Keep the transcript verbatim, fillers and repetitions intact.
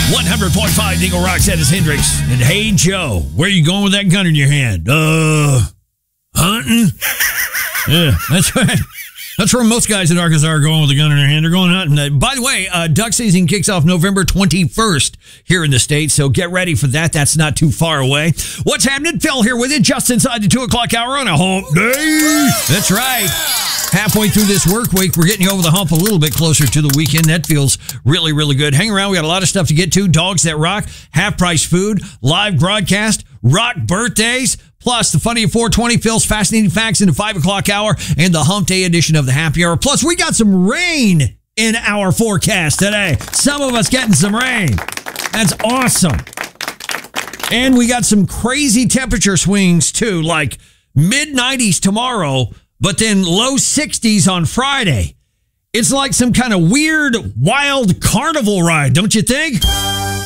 one hundred point five Eagle Rock, that is Hendrix. And hey, Joe, where you going with that gun in your hand? Uh, hunting? Yeah, that's right. That's where most guys in Arkansas are going with a gun in their hand. They're going hunting. Uh, by the way, uh, duck season kicks off November twenty-first here in the States, so get ready for that. That's not too far away. What's happening? Phil here with you just inside the two o'clock hour on a hump day. That's right. Halfway through this work week, we're getting you over the hump a little bit closer to the weekend. That feels really, really good. Hang around. We got a lot of stuff to get to. Dogs That Rock, half-price food, live broadcast, rock birthdays, plus the Funny at four twenty, Phil's Fascinating Facts in the five o'clock hour, and the Hump Day edition of the Happy Hour. Plus, we got some rain in our forecast today. Some of us getting some rain. That's awesome. And we got some crazy temperature swings, too, like mid nineties tomorrow, but then low sixties on Friday. It's like some kind of weird, wild carnival ride, don't you think?